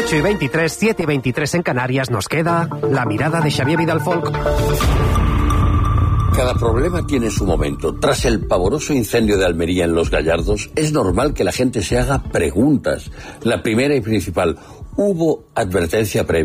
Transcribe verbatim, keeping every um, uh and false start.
ocho y veintitrés, siete y veintitrés en Canarias, nos queda la mirada de Xavier Vidal-Folk. Cada problema tiene su momento. Tras el pavoroso incendio de Almería en Los Gallardos, es normal que la gente se haga preguntas. La primera y principal, ¿hubo advertencia previa?